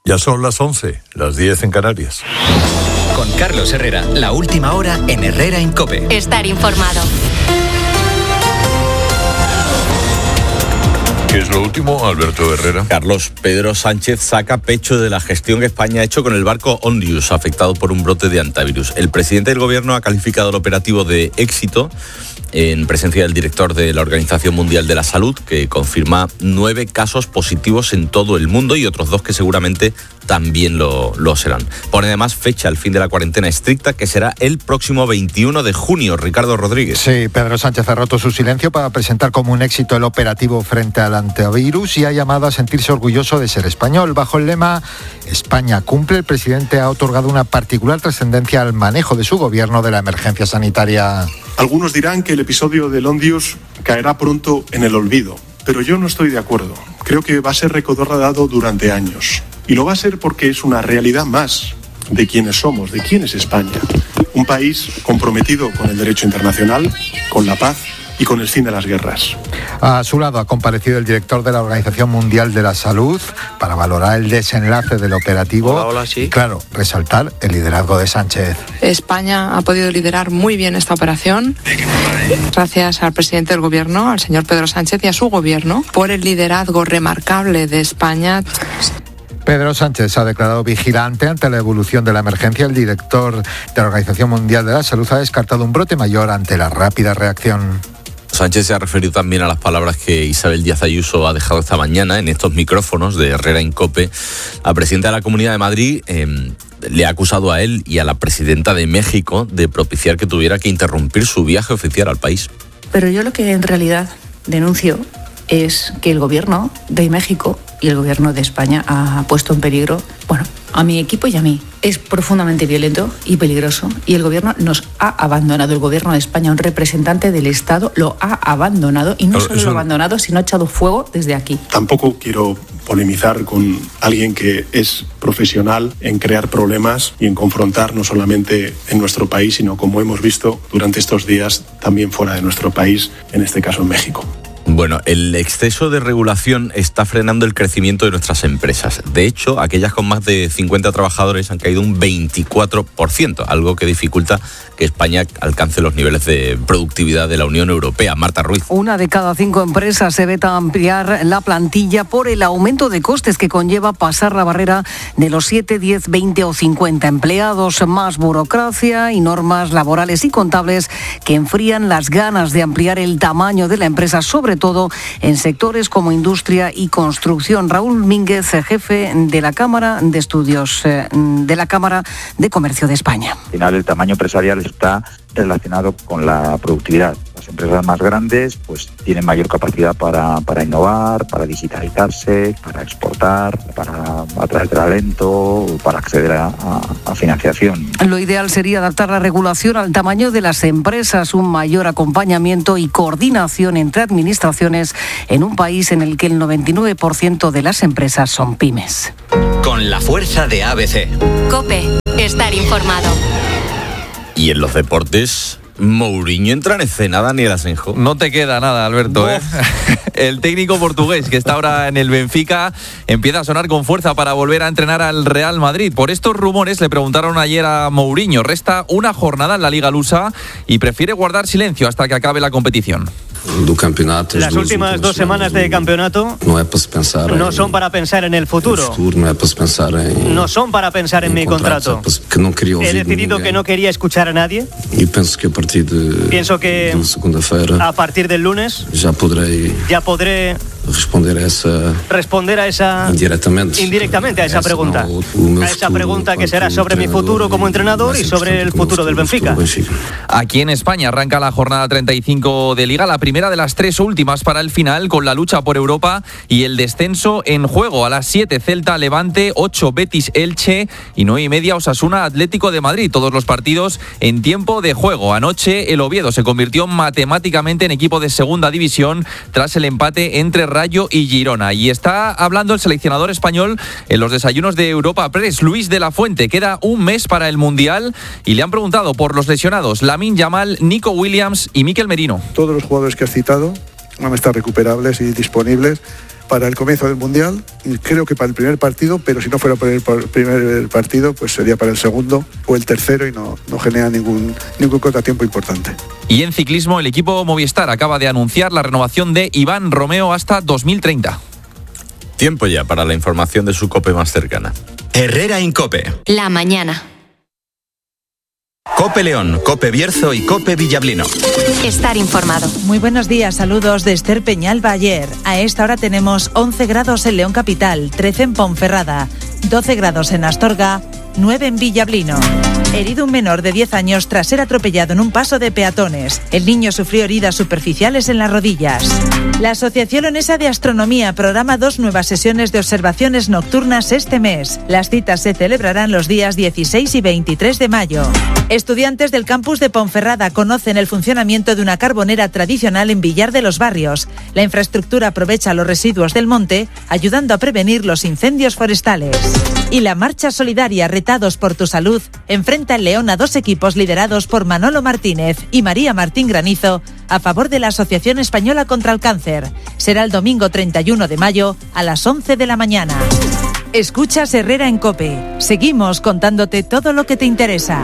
Ya son las 11, las 10 en Canarias. Con Carlos Herrera, la última hora en Herrera en COPE. Estar informado. ¿Qué es lo último, Alberto Herrera? Carlos, Pedro Sánchez saca pecho de la gestión que España ha hecho con el barco Ondius, afectado por un brote de hantavirus. El presidente del gobierno ha calificado el operativo de éxito en presencia del director de la Organización Mundial de la Salud, que confirma 9 casos positivos en todo el mundo y otros 2 que seguramente también lo serán. Pone además fecha al fin de la cuarentena estricta, que será el próximo 21 de junio. Ricardo Rodríguez. Sí, Pedro Sánchez ha roto su silencio para presentar como un éxito el operativo frente al hantavirus y ha llamado a sentirse orgulloso de ser español. Bajo el lema España cumple, el presidente ha otorgado una particular trascendencia al manejo de su gobierno de la emergencia sanitaria. Algunos dirán que el episodio del Ondius caerá pronto en el olvido, pero yo no estoy de acuerdo. Creo que va a ser recordado durante años. Y lo va a ser porque es una realidad más de quiénes somos, de quién es España. Un país comprometido con el derecho internacional, con la paz y con el fin de las guerras. A su lado ha comparecido el director de la Organización Mundial de la Salud para valorar el desenlace del operativo. Hola, sí. Y claro, resaltar el liderazgo de Sánchez. España ha podido liderar muy bien esta operación gracias al presidente del gobierno, al señor Pedro Sánchez, y a su gobierno por el liderazgo remarcable de España. Pedro Sánchez ha declarado vigilante ante la evolución de la emergencia. El director de la Organización Mundial de la Salud ha descartado un brote mayor ante la rápida reacción. Sánchez se ha referido también a las palabras que Isabel Díaz Ayuso ha dejado esta mañana en estos micrófonos de Herrera en COPE. La presidenta de la Comunidad de Madrid le ha acusado a él y a la presidenta de México de propiciar que tuviera que interrumpir su viaje oficial al país. Pero yo lo que en realidad denuncio es que el gobierno de México y el gobierno de España ha puesto en peligro, a mi equipo y a mí. Es profundamente violento y peligroso y el gobierno nos ha abandonado. El gobierno de España, un representante del Estado, lo ha abandonado y no solo lo ha abandonado, sino ha echado fuego desde aquí. Tampoco quiero polemizar con alguien que es profesional en crear problemas y en confrontar no solamente en nuestro país, sino como hemos visto durante estos días también fuera de nuestro país, en este caso en México. Bueno, el exceso de regulación está frenando el crecimiento de nuestras empresas. De hecho, aquellas con más de 50 trabajadores han caído un 24%, algo que dificulta que España alcance los niveles de productividad de la Unión Europea. Marta Ruiz. 1 de cada 5 empresas se veta ampliar la plantilla por el aumento de costes que conlleva pasar la barrera de los 7, 10, 20 o 50 empleados. Más burocracia y normas laborales y contables que enfrían las ganas de ampliar el tamaño de la empresa, sobre todo en sectores como industria y construcción. Raúl Mínguez, jefe de la Cámara de Estudios de la Cámara de Comercio de España. Al final el tamaño empresarial está relacionado con la productividad. Las empresas más grandes pues tienen mayor capacidad para innovar, para digitalizarse, para exportar, para atraer talento, para acceder a financiación. Lo ideal sería adaptar la regulación al tamaño de las empresas, un mayor acompañamiento y coordinación entre administraciones en un país en el que el 99% de las empresas son pymes. Con la fuerza de ABC. COPE, estar informado. Y en los deportes, Mourinho entra en escena, Daniel Asenjo. No te queda nada, Alberto. El técnico portugués, que está ahora en el Benfica, empieza a sonar con fuerza para volver a entrenar al Real Madrid. Por estos rumores le preguntaron ayer a Mourinho. Resta una jornada en la Liga Lusa y prefiere guardar silencio hasta que acabe la competición. Las últimas 2 semanas de campeonato no son para pensar en el futuro, no son para pensar en mi contrato. He decidido que no quería escuchar a nadie. Pienso que a partir del lunes ya podré responder a esa indirectamente a esa pregunta que será sobre mi futuro como entrenador y sobre el futuro del Benfica. Aquí en España arranca la jornada 35 de Liga, la primera de las 3 últimas para el final, con la lucha por Europa y el descenso en juego. A las 7 Celta Levante, 8 Betis Elche y 9:30 Osasuna Atlético de Madrid. Todos los partidos en tiempo de juego. Anoche el Oviedo se convirtió matemáticamente en equipo de segunda división tras el empate entre Rayo y Girona. Y está hablando el seleccionador español en los desayunos de Europa Press, Luis de la Fuente. Queda un mes para el Mundial y le han preguntado por los lesionados Lamine Yamal, Nico Williams y Mikel Merino. Todos los jugadores que has citado van a estar recuperables y disponibles para el comienzo del Mundial, y creo que para el primer partido, pero si no fuera para el primer partido, pues sería para el segundo o el tercero, y no genera ningún contratiempo importante. Y en ciclismo, el equipo Movistar acaba de anunciar la renovación de Iván Romeo hasta 2030. Tiempo ya para la información de su COPE más cercana. Herrera Incope. La mañana. COPE León, COPE Bierzo y COPE Villablino. Estar informado. Muy buenos días, saludos de Esther Peñalba. Ayer, a esta hora tenemos 11 grados en León Capital, 13 en Ponferrada, 12 grados en Astorga, 9 en Villablino. Herido un menor de 10 años tras ser atropellado en un paso de peatones. El niño sufrió heridas superficiales en las rodillas. La Asociación Leonesa de Astronomía programa 2 nuevas sesiones de observaciones nocturnas este mes. Las citas se celebrarán los días 16 y 23 de mayo. Estudiantes del campus de Ponferrada conocen el funcionamiento de una carbonera tradicional en Villar de los Barrios. La infraestructura aprovecha los residuos del monte, ayudando a prevenir los incendios forestales. Y la marcha solidaria Retados por tu Salud enfrenta en León a 2 equipos liderados por Manolo Martínez y María Martín Granizo a favor de la Asociación Española contra el Cáncer. Será el domingo 31 de mayo a las 11 de la mañana. Escuchas Herrera en COPE. Seguimos contándote todo lo que te interesa.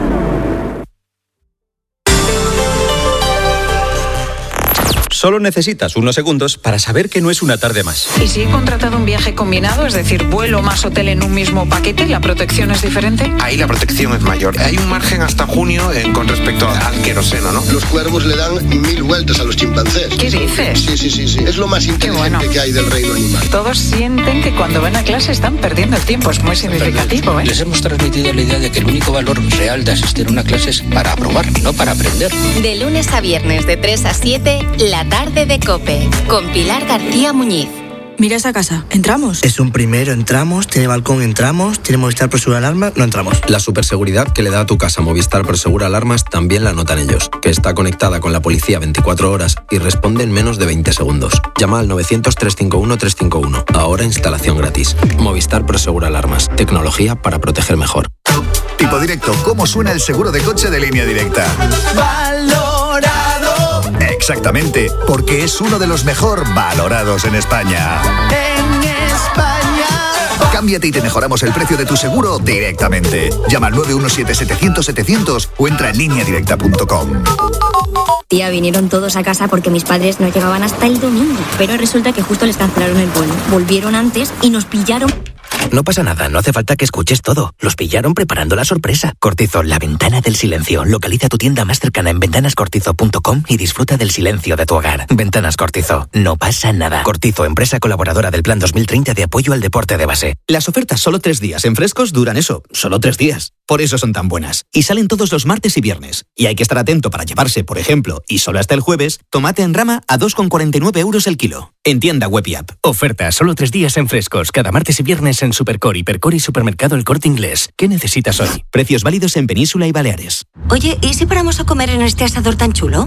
Solo necesitas unos segundos para saber que no es una tarde más. ¿Y si he contratado un viaje combinado, es decir, vuelo más hotel en un mismo paquete, la protección es diferente? Ahí la protección es mayor. Hay un margen hasta junio con respecto al queroseno, ¿no? Los cuervos le dan 1000 vueltas a los chimpancés. ¿Qué dices? Sí. Es lo más inteligente que hay del reino animal. Todos sienten que cuando van a clase están perdiendo el tiempo. Es muy significativo, ¿eh? Les hemos transmitido la idea de que el único valor real de asistir a una clase es para aprobar, no para aprender. De lunes a viernes de 3 a 7, la tarde de COPE, con Pilar García Muñiz. Mira esa casa, ¿entramos? Es un primero, entramos, tiene balcón, entramos, tiene Movistar Prosegura Alarmas, no entramos. La superseguridad que le da a tu casa Movistar Prosegura Alarmas también la notan ellos, que está conectada con la policía 24 horas y responde en menos de 20 segundos. Llama al 900-351-351. Ahora instalación gratis. Movistar Prosegura Alarmas. Tecnología para proteger mejor. Tipo directo, ¿cómo suena el seguro de coche de Línea Directa? Valorado. Exactamente, porque es uno de los mejor valorados en España. En España. Cámbiate y te mejoramos el precio de tu seguro directamente. Llama al 917-700-700 o entra en lineadirecta.com. Tía, vinieron todos a casa porque mis padres no llegaban hasta el domingo. Pero resulta que justo les cancelaron el vuelo. Volvieron antes y nos pillaron. No pasa nada, no hace falta que escuches todo. Los pillaron preparando la sorpresa. Cortizo, la ventana del silencio. Localiza tu tienda más cercana en ventanascortizo.com y disfruta del silencio de tu hogar. Ventanas Cortizo, no pasa nada. Cortizo, empresa colaboradora del Plan 2030 de apoyo al deporte de base. Las ofertas solo 3 días en Frescos duran eso, solo 3 días. Por eso son tan buenas. Y salen todos los martes y viernes. Y hay que estar atento para llevarse, por ejemplo, y solo hasta el jueves, tomate en rama a 2,49 € el kilo. En tienda web y app. Oferta solo 3 días en Frescos, cada martes y viernes en Supercor, Hipercor y Supermercado El Corte Inglés. ¿Qué necesitas hoy? Precios válidos en Península y Baleares. Oye, ¿y si paramos a comer en este asador tan chulo?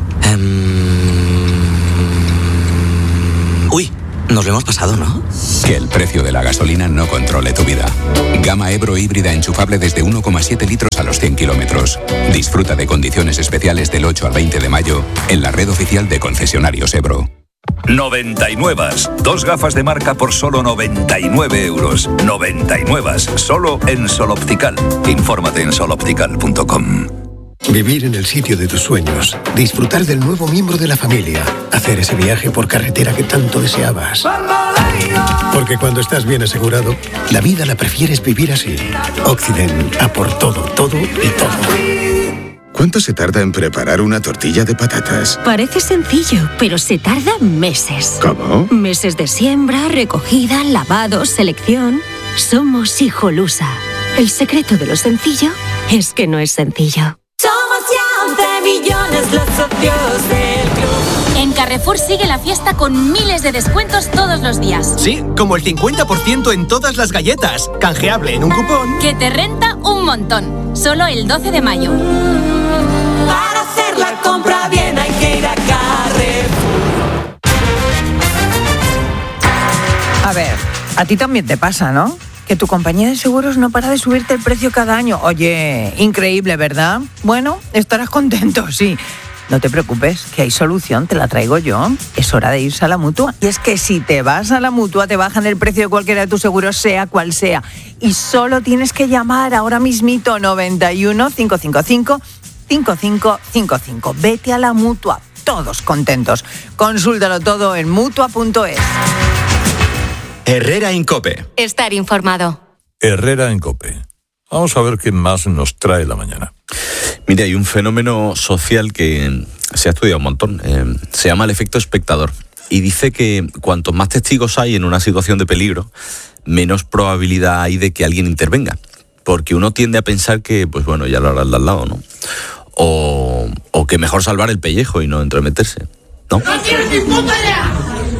Uy, nos lo hemos pasado, ¿no? Que el precio de la gasolina no controle tu vida. Gama Ebro híbrida enchufable desde 1,7 litros a los 100 kilómetros. Disfruta de condiciones especiales del 8 al 20 de mayo en la red oficial de concesionarios Ebro. 99. 2 gafas de marca por solo 99 euros. 99. Solo en Sol Optical. Infórmate en soloptical.com. Vivir en el sitio de tus sueños, disfrutar del nuevo miembro de la familia, hacer ese viaje por carretera que tanto deseabas. Porque cuando estás bien asegurado, la vida la prefieres vivir así. Occident, a por todo, todo y todo. ¿Cuánto se tarda en preparar una tortilla de patatas? Parece sencillo, pero se tarda meses. ¿Cómo? Meses de siembra, recogida, lavado, selección. Somos Hijolusa. El secreto de lo sencillo es que no es sencillo. Somos ya 11 millones los socios del club. En Carrefour sigue la fiesta con miles de descuentos todos los días. Sí, como el 50% en todas las galletas. Canjeable en un cupón. Que te renta un montón. Solo el 12 de mayo. Para hacer la compra bien hay que ir a Carrefour. A ver, a ti también te pasa, ¿no? Que tu compañía de seguros no para de subirte el precio cada año. Oye, increíble, ¿verdad? Bueno, estarás contento, sí. No te preocupes, que hay solución, te la traigo yo. Es hora de irse a la Mutua. Y es que si te vas a la Mutua, te bajan el precio de cualquiera de tus seguros, sea cual sea. Y solo tienes que llamar ahora mismito 91 555 5555. Vete a la Mutua, todos contentos. Consúltalo todo en Mutua.es. Herrera en COPE. Estar informado. Herrera en COPE. Vamos a ver qué más nos trae la mañana. Mira, hay un fenómeno social que se ha estudiado un montón. Se llama el efecto espectador. Y dice que cuantos más testigos hay en una situación de peligro, menos probabilidad hay de que alguien intervenga. Porque uno tiende a pensar que, pues bueno, ya lo hará el de al lado, ¿no? O que mejor salvar el pellejo y no entremeterse, ¿no? ¡No quiero ni puta idea!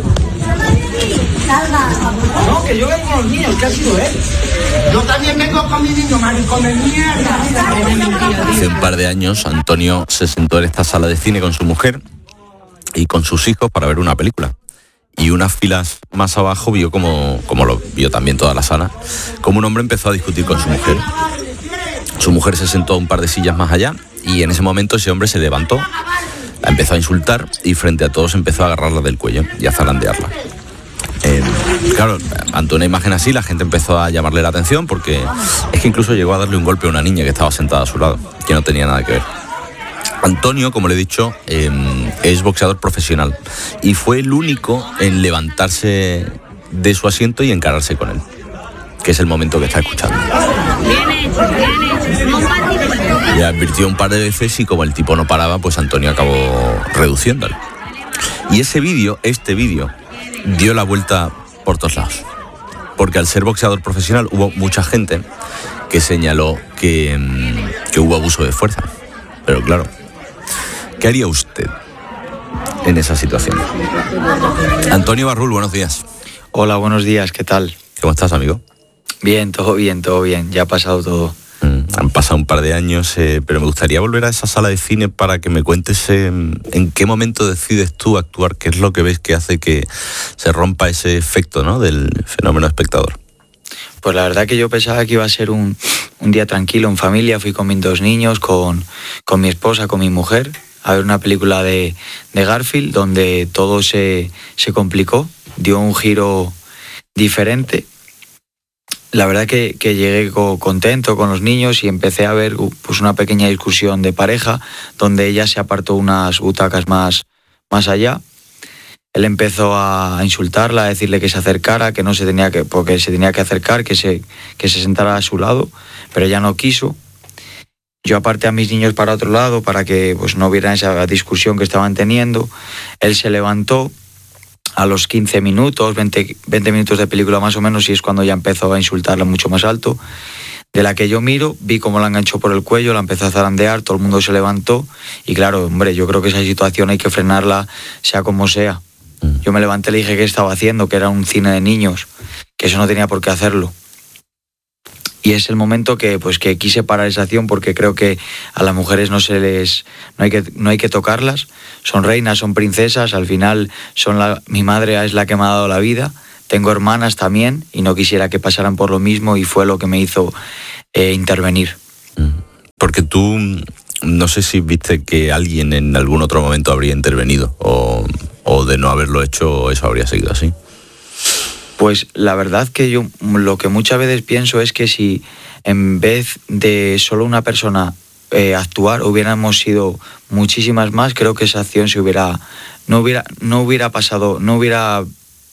No, que yo vengo con los niños, ¿qué ha sido él? Yo también vengo con mi niño, maricón de mierda. Hace un par de años, Antonio se sentó en esta sala de cine con su mujer y con sus hijos para ver una película. Y unas filas más abajo vio como lo vio también toda la sala, como un hombre empezó a discutir con su mujer. Su mujer se sentó un par de sillas más allá y en ese momento ese hombre se levantó, la empezó a insultar y frente a todos empezó a agarrarla del cuello y a zarandearla. Claro, ante una imagen así la gente empezó a llamarle la atención porque es que incluso llegó a darle un golpe a una niña que estaba sentada a su lado, que no tenía nada que ver. Antonio, como le he dicho, es boxeador profesional y fue el único en levantarse de su asiento y encararse con él, que es el momento que está escuchando. Le advirtió un par de veces y como el tipo no paraba, pues Antonio acabó reduciéndolo. Y este vídeo dio la vuelta por todos lados. Porque al ser boxeador profesional hubo mucha gente que señaló que hubo abuso de fuerza. Pero claro, ¿qué haría usted en esa situación? Antonio Barrul, buenos días. Hola, buenos días, ¿qué tal? ¿Cómo estás, amigo? Bien, todo bien, ya ha pasado todo. Han pasado un par de años, pero me gustaría volver a esa sala de cine para que me cuentes en qué momento decides tú actuar, qué es lo que ves que hace que se rompa ese efecto, ¿no?, del fenómeno espectador. Pues la verdad que yo pensaba que iba a ser un día tranquilo en familia. Fui con mis dos niños, con mi esposa, con mi mujer, a ver una película de Garfield, donde todo se complicó, dio un giro diferente. La verdad que llegué contento con los niños y empecé a ver pues una pequeña discusión de pareja, donde ella se apartó unas butacas más allá. Él empezó a insultarla, a decirle que se acercara, que no se tenía que, porque se tenía que acercar, que se sentara a su lado, pero ella no quiso. Yo aparté a mis niños para otro lado para que pues no vieran esa discusión que estaban teniendo. Él se levantó a los 15 minutos, 20 minutos de película más o menos, y es cuando ya empezó a insultarla mucho más alto. De la que yo miro, vi cómo la enganchó por el cuello, la empezó a zarandear, todo el mundo se levantó y claro, hombre, yo creo que esa situación hay que frenarla sea como sea. Yo me levanté y le dije qué estaba haciendo, que era un cine de niños, que eso no tenía por qué hacerlo. Y es el momento que quise parar esa acción, porque creo que a las mujeres no hay que tocarlas. Son reinas, son princesas, al final mi madre es la que me ha dado la vida. Tengo hermanas también y no quisiera que pasaran por lo mismo, y fue lo que me hizo intervenir. Porque tú, no sé si viste que alguien en algún otro momento habría intervenido o de no haberlo hecho eso habría seguido así. Pues la verdad que yo lo que muchas veces pienso es que si en vez de solo una persona actuar hubiéramos sido muchísimas más, creo que esa acción no hubiera pasado, no hubiera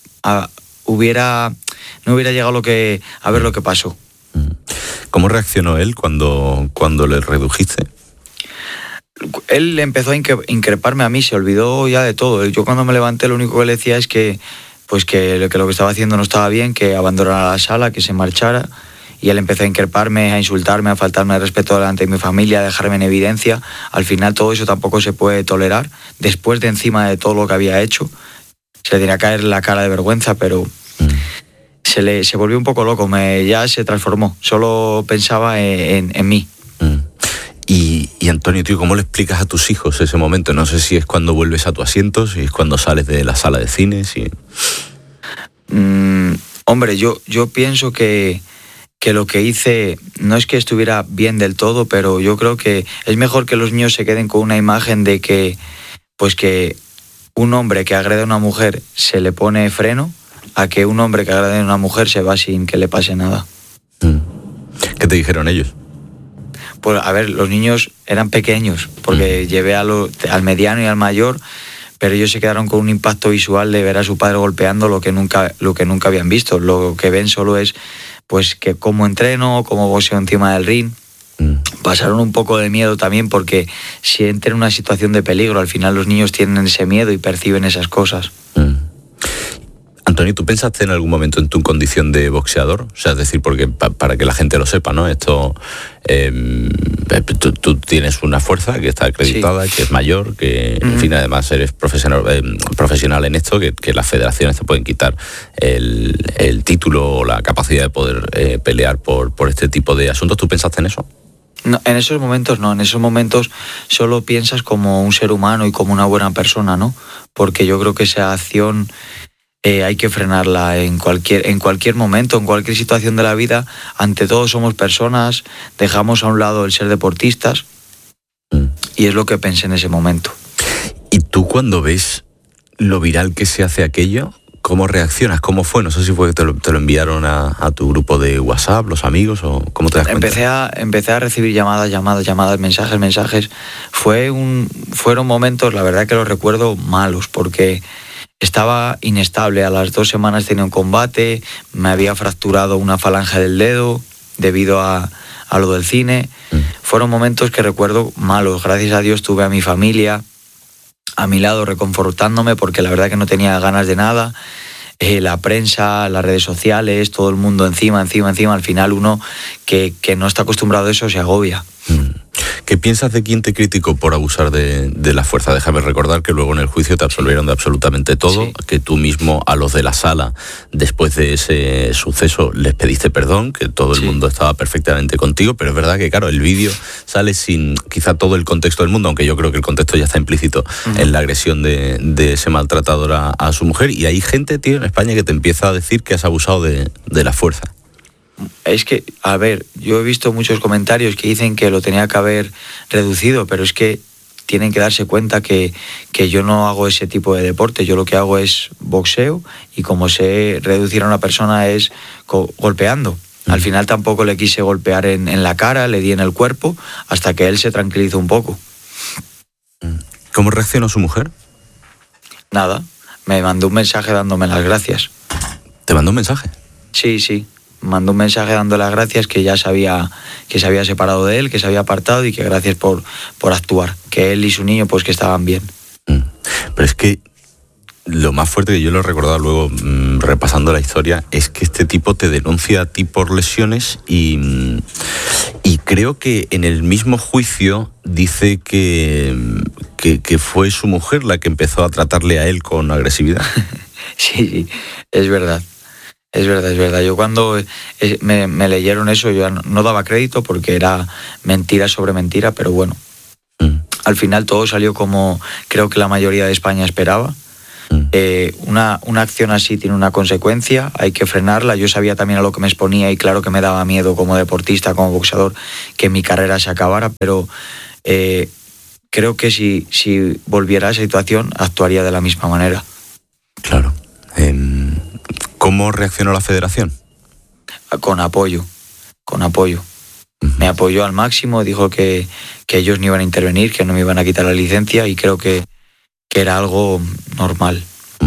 llegado a ver lo que pasó. ¿Cómo reaccionó él cuando le redujiste? Él empezó a increparme a mí, se olvidó ya de todo. Yo cuando me levanté lo único que le decía es que lo que estaba haciendo no estaba bien, que abandonara la sala, que se marchara. Y él empezó a increparme, a insultarme, a faltarme el respeto delante de mi familia, a dejarme en evidencia. Al final todo eso tampoco se puede tolerar. Después de encima de todo lo que había hecho, se le tenía que caer la cara de vergüenza, pero se volvió un poco loco, ya se transformó. Solo pensaba en mí. Y Antonio, tío, ¿cómo le explicas a tus hijos ese momento? No sé si es cuando vuelves a tu asiento, si es cuando sales de la sala de cine, si... Hombre, yo pienso que que lo que hice no es que estuviera bien del todo, pero yo creo que es mejor que los niños se queden con una imagen de que, pues que un hombre que agrede a una mujer se le pone freno, a que un hombre que agrede a una mujer se va sin que le pase nada. ¿Qué te dijeron ellos? Pues a ver, los niños eran pequeños, porque llevé al mediano y al mayor, pero ellos se quedaron con un impacto visual de ver a su padre golpeando lo que nunca habían visto. Lo que ven solo es pues que cómo entreno, cómo boxeo encima del ring. Pasaron un poco de miedo también porque sienten una situación de peligro. Al final los niños tienen ese miedo y perciben esas cosas. Antonio, ¿tú pensaste en algún momento en tu condición de boxeador? O sea, es decir, porque para que la gente lo sepa, ¿no? Esto, tú tienes una fuerza que está acreditada, sí, que es mayor, que, en fin, además eres profesional en esto, que las federaciones te pueden quitar el título o la capacidad de poder pelear por este tipo de asuntos. ¿Tú pensaste en eso? No, en esos momentos no, en esos momentos solo piensas como un ser humano y como una buena persona, ¿no? Porque yo creo que esa acción hay que frenarla en cualquier momento, en cualquier situación de la vida. Ante todo somos personas, dejamos a un lado el ser deportistas y es lo que pensé en ese momento. ¿Y tú cuando ves lo viral que se hace aquello, cómo reaccionas? ¿Cómo fue? No sé si fue que te lo enviaron a tu grupo de WhatsApp, los amigos, o cómo te das cuenta. Empecé a recibir llamadas, mensajes. Fueron momentos, la verdad que los recuerdo malos, porque estaba inestable. A las 2 semanas tenía un combate, me había fracturado una falange del dedo debido a lo del cine. Fueron momentos que recuerdo malos. Gracias a Dios tuve a mi familia a mi lado reconfortándome, porque la verdad que no tenía ganas de nada. La prensa, las redes sociales, todo el mundo encima. Al final uno que no está acostumbrado a eso se agobia. ¿Qué piensas de quien te criticó por abusar de la fuerza? Déjame recordar que luego en el juicio te absolvieron de absolutamente todo, sí, que tú mismo a los de la sala, después de ese suceso, les pediste perdón, que todo el mundo estaba perfectamente contigo, pero es verdad que, claro, el vídeo sale sin quizá todo el contexto del mundo, aunque yo creo que el contexto ya está implícito en la agresión de ese maltratador a su mujer, y hay gente, tío, en España que te empieza a decir que has abusado de la fuerza. Es que, a ver, yo he visto muchos comentarios que dicen que lo tenía que haber reducido, pero es que tienen que darse cuenta que yo no hago ese tipo de deporte. Yo lo que hago es boxeo, y como sé reducir a una persona es golpeando. Al final tampoco le quise golpear en la cara, le di en el cuerpo, hasta que él se tranquilizó un poco. ¿Cómo reaccionó su mujer? Nada, me mandó un mensaje dándome las gracias. ¿Te mandó un mensaje? Sí. Mandó un mensaje dando las gracias, que ya sabía que se había separado de él, que se había apartado, y que gracias por actuar, que él y su niño pues que estaban bien. Pero es que lo más fuerte, que yo lo he recordado luego repasando la historia, es que este tipo te denuncia a ti por lesiones y creo que en el mismo juicio dice que fue su mujer la que empezó a tratarle a él con agresividad. Sí, es verdad. Es verdad. Yo cuando me leyeron eso, yo no daba crédito porque era mentira sobre mentira, pero bueno. Al final todo salió como creo que la mayoría de España esperaba. Una acción así tiene una consecuencia, hay que frenarla. Yo sabía también a lo que me exponía, y claro que me daba miedo como deportista, como boxeador, que mi carrera se acabara, pero creo que si volviera a esa situación actuaría de la misma manera. Claro. ¿Cómo reaccionó la federación? Con apoyo. Me apoyó al máximo, dijo que ellos no iban a intervenir, que no me iban a quitar la licencia, y creo que era algo normal.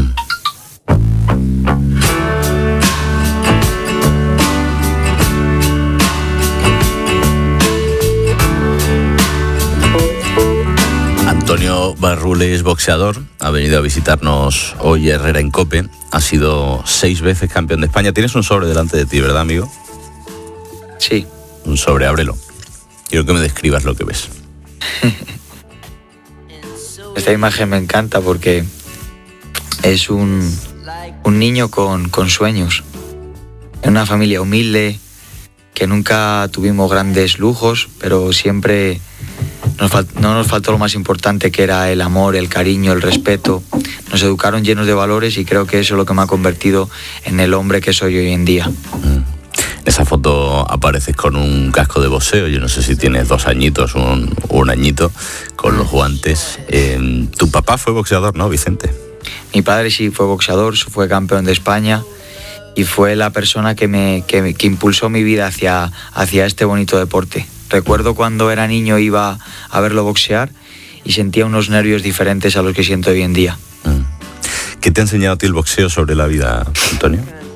Antonio Barrules, boxeador, ha venido a visitarnos hoy a Herrera en COPE. Ha sido 6 veces campeón de España. Tienes un sobre delante de ti, ¿verdad, amigo? Sí. Un sobre, ábrelo. Quiero que me describas lo que ves. Esta imagen me encanta porque es un niño con sueños. En una familia humilde, que nunca tuvimos grandes lujos, pero siempre no nos faltó lo más importante, que era el amor, el cariño, el respeto. Nos educaron llenos de valores, y creo que eso es lo que me ha convertido en el hombre que soy hoy en día. Esa esa foto apareces con un casco de boxeo, yo no sé si tienes 2 añitos, un añito, con los guantes. Tu papá fue boxeador, ¿no, Vicente? Mi padre sí fue boxeador, fue campeón de España y fue la persona que impulsó mi vida hacia este bonito deporte. Recuerdo cuando era niño iba a verlo boxear y sentía unos nervios diferentes a los que siento hoy en día. ¿Qué te ha enseñado a ti el boxeo sobre la vida, Antonio?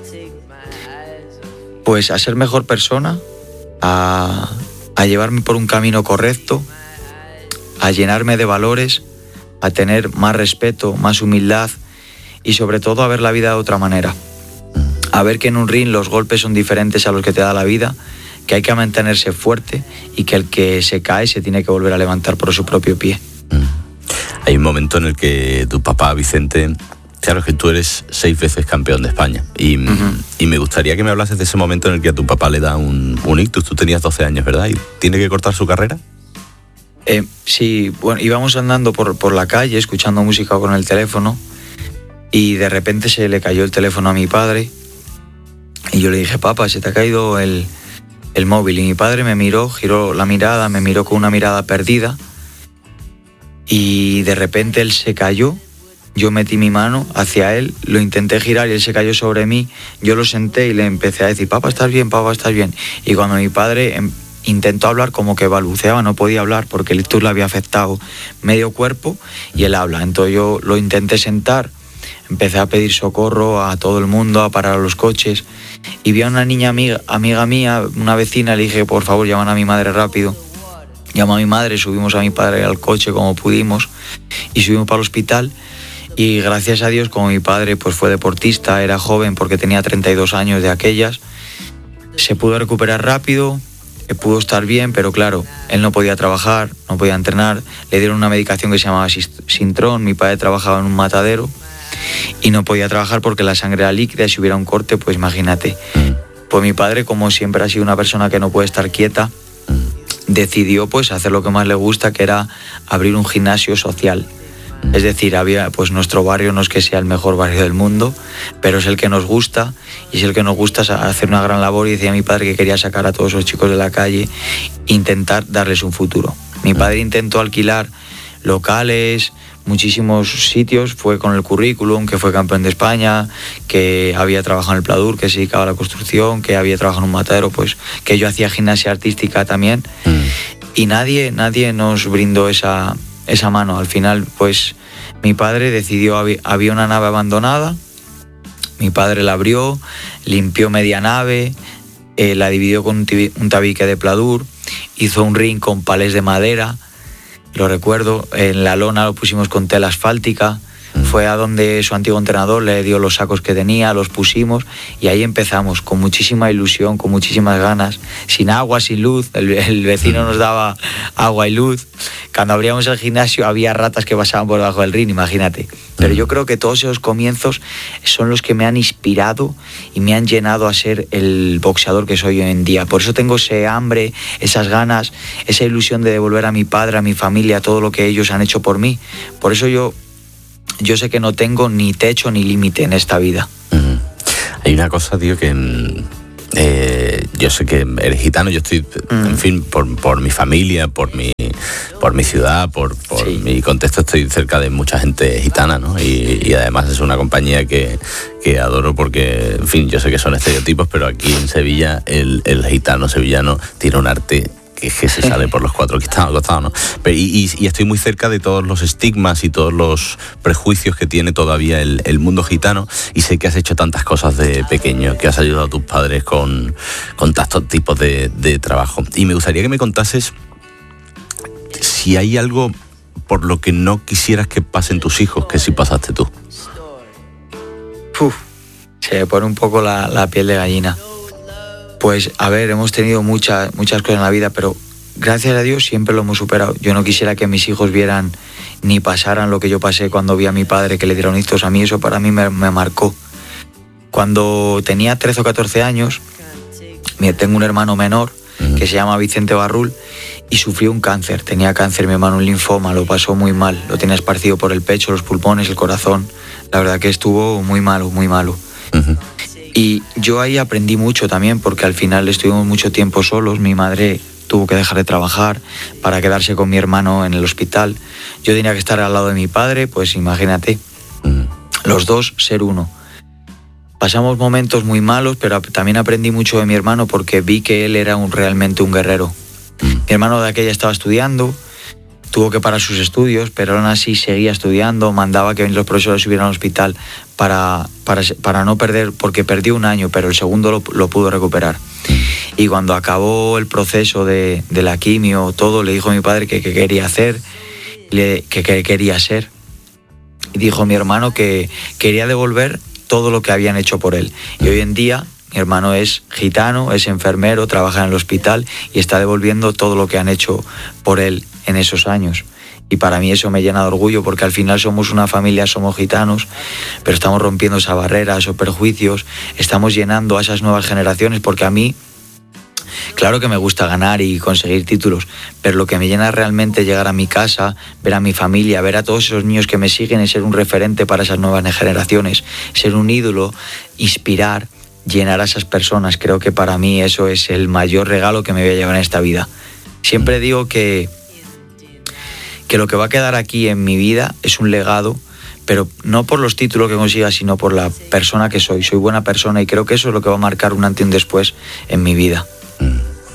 Pues a ser mejor persona, a llevarme por un camino correcto, a llenarme de valores, a tener más respeto, más humildad y sobre todo a ver la vida de otra manera. A ver que en un ring los golpes son diferentes a los que te da la vida, que hay que mantenerse fuerte y que el que se cae se tiene que volver a levantar por su propio pie. Hay un momento en el que tu papá, Vicente, claro que tú eres 6 veces campeón de España y me gustaría que me hablases de ese momento en el que a tu papá le da un ictus. Tú tenías 12 años, ¿verdad? ¿Y tiene que cortar su carrera? Sí, bueno, íbamos andando por la calle escuchando música con el teléfono y de repente se le cayó el teléfono a mi padre y yo le dije, papá, se te ha caído el móvil. Y mi padre me miró, giró la mirada, me miró con una mirada perdida y de repente él se cayó. Yo metí mi mano hacia él, lo intenté girar y él se cayó sobre mí. Yo lo senté y le empecé a decir, papá, ¿estás bien? Papá, ¿estás bien? Y cuando mi padre intentó hablar, como que balbuceaba, no podía hablar porque el ictus le había afectado medio cuerpo y él habla. Entonces yo lo intenté sentar, empecé a pedir socorro a todo el mundo, a parar a los coches y vi a una niña amiga mía, una vecina, le dije, por favor, llaman a mi madre rápido. Llamó a mi madre, subimos a mi padre al coche como pudimos y subimos para el hospital. Y gracias a Dios, como mi padre pues fue deportista, era joven porque tenía 32 años de aquellas, se pudo recuperar rápido, pudo estar bien, pero claro, él no podía trabajar, no podía entrenar, le dieron una medicación que se llamaba Sintrón, mi padre trabajaba en un matadero y no podía trabajar porque la sangre era líquida y si hubiera un corte, pues imagínate. Pues mi padre, como siempre ha sido una persona que no puede estar quieta, decidió pues hacer lo que más le gusta, que era abrir un gimnasio social. Es decir, pues nuestro barrio no es que sea el mejor barrio del mundo, pero es el que nos gusta y es el que nos gusta hacer una gran labor. Y decía mi padre que quería sacar a todos esos chicos de la calle, intentar darles un futuro. Mi padre intentó alquilar locales, muchísimos sitios, fue con el currículum, que fue campeón de España, que había trabajado en el Pladur, que se dedicaba a la construcción, que había trabajado en un matadero, pues que yo hacía gimnasia artística también. Y nadie nos brindó esa mano. Al final, pues mi padre decidió, había una nave abandonada, mi padre la abrió, limpió media nave, la dividió con un tabique de Pladur, hizo un ring con palés de madera, lo recuerdo, en la lona lo pusimos con tela asfáltica, fue a donde su antiguo entrenador le dio los sacos que tenía, los pusimos y ahí empezamos con muchísima ilusión, con muchísimas ganas, sin agua, sin luz, el vecino nos daba agua y luz. Cuando abríamos el gimnasio había ratas que pasaban por debajo del ring, imagínate. Pero yo creo que todos esos comienzos son los que me han inspirado y me han llenado a ser el boxeador que soy hoy en día. Por eso tengo ese hambre, esas ganas, esa ilusión de devolver a mi padre, a mi familia, todo lo que ellos han hecho por mí. Por eso yo sé que no tengo ni techo ni límite en esta vida. Hay una cosa, tío, que yo sé que eres gitano, yo estoy, en fin, por mi familia, por mi ciudad, por sí, mi contexto, estoy cerca de mucha gente gitana, ¿no? Y además es una compañía que adoro porque, en fin, yo sé que son estereotipos, pero aquí en Sevilla el gitano sevillano tiene un arte que se sale por los 4 costados, ¿no? Pero, y estoy muy cerca de todos los estigmas y todos los prejuicios que tiene todavía el mundo gitano, y sé que has hecho tantas cosas de pequeño, que has ayudado a tus padres con tantos tipos de trabajo. Y me gustaría que me contases si hay algo por lo que no quisieras que pasen tus hijos, que sí pasaste tú. Se me pone un poco la piel de gallina. Pues, a ver, hemos tenido muchas cosas en la vida, pero gracias a Dios siempre lo hemos superado. Yo no quisiera que mis hijos vieran ni pasaran lo que yo pasé cuando vi a mi padre que le dieron ictus. A mí eso para mí me marcó. Cuando tenía 13 o 14 años, tengo un hermano menor que se llama Vicente Barrul y sufrió un cáncer. Tenía cáncer, mi hermano, un linfoma, lo pasó muy mal. Lo tenía esparcido por el pecho, los pulmones, el corazón. La verdad que estuvo muy malo, muy malo. Y yo ahí aprendí mucho también, porque al final estuvimos mucho tiempo solos. Mi madre tuvo que dejar de trabajar para quedarse con mi hermano en el hospital. Yo tenía que estar al lado de mi padre, pues imagínate, los dos ser uno. Pasamos momentos muy malos, pero también aprendí mucho de mi hermano porque vi que él era realmente un guerrero. Mi hermano de aquella estaba estudiando, tuvo que parar sus estudios, pero aún así seguía estudiando, mandaba que los profesores subieran al hospital para no perder, porque perdió un año, pero el segundo lo pudo recuperar. Y cuando acabó el proceso de la quimio, todo, le dijo a mi padre que quería hacer, que quería ser. Y dijo mi hermano que quería devolver todo lo que habían hecho por él. Y hoy en día mi hermano es gitano, es enfermero, trabaja en el hospital y está devolviendo todo lo que han hecho por él en esos años. Y para mí eso me llena de orgullo, porque al final somos una familia, somos gitanos, pero estamos rompiendo esa barrera, esos prejuicios, estamos llenando a esas nuevas generaciones, porque a mí, claro que me gusta ganar y conseguir títulos, pero lo que me llena realmente es llegar a mi casa, ver a mi familia, ver a todos esos niños que me siguen y ser un referente para esas nuevas generaciones, ser un ídolo, inspirar, llenar a esas personas. Creo que para mí eso es el mayor regalo que me voy a llevar en esta vida. Siempre digo que lo que va a quedar aquí en mi vida es un legado, pero no por los títulos que consiga, sino por la persona que soy. Soy buena persona y creo que eso es lo que va a marcar un antes y un después en mi vida.